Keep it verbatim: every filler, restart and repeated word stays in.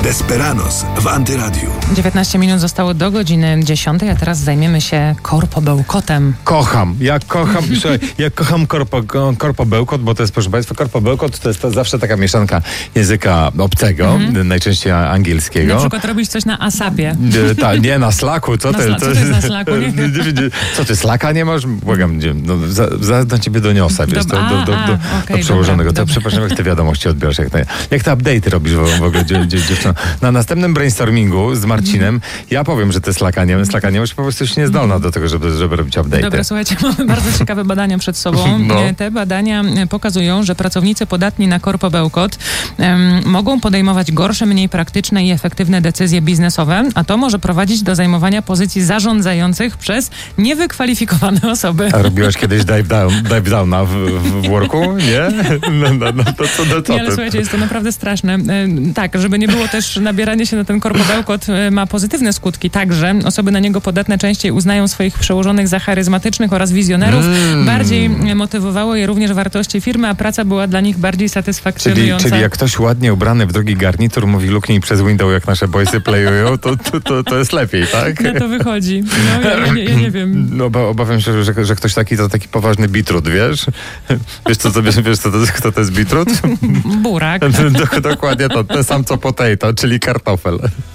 Desperados w Antyradiu. dziewiętnaście minut zostało do godziny dziesiątej, a teraz zajmiemy się korpobełkotem. Kocham, ja kocham, słuchaj, ja kocham korpo, korpobełkot, bo to jest, proszę Państwa, korpobełkot to jest to zawsze taka mieszanka języka obcego, mm. najczęściej angielskiego. Na przykład robić coś na asapie. Ta, nie, na Slacku, co na ty? Sla- co to jest na Slacku? Nie? Co ty, Slacka nie masz? Błagam, no, za, za na ciebie doniosę, wiesz, do, do, do, do, a, do, okay, do przełożonego. dobra, to przepraszam, jak te wiadomości odbierasz, jak, te, jak te update'y robisz w, w ogóle, dzie, dzie, dziewczyno. Na następnym brainstormingu z Marcinem ja powiem, że te Slacka nie, Slacka nie masz, po prostu jesteś niezdolna do tego, żeby, żeby robić update'y. Dobra, słuchajcie, mamy bardzo ciekawe badania przed sobą. No. Te badania pokazują, że pracownicy podatni na korpobełkot um, mogą podejmować gorsze, mniej praktyczne i efektywne decyzje biznesowe, a to może prowadzić do zajmowania pozycji zarządzających przez niewykwalifikowane osoby. A robiłaś kiedyś dive down, dive downa w, w worku? Nie? No, no, no to co, no, co Nie, ale ty? słuchajcie, jest to naprawdę straszne. E, tak, żeby nie było też nabieranie się na ten korpobełkot e, ma pozytywne skutki także. Osoby na niego podatne częściej uznają swoich przełożonych za charyzmatycznych oraz wizjonerów. Mm. Bardziej motywowało je również wartości firmy, a praca była dla nich bardziej satysfakcjonująca. Czyli, czyli jak ktoś ładnie ubrany w drogi garnitur mówi luknij przez window, jak nasze boysy playują, to, to, to, to jest lepiej, tak? Na to wychodzi. No, ja, ja, nie, ja nie wiem. No, bo obawiam się, że, że ktoś taki to taki poważny bitrut, wiesz? Wiesz, co to, wiesz, wiesz co to, kto to jest bitrut? Burak. Dokładnie to, ten sam co potato, czyli kartofel.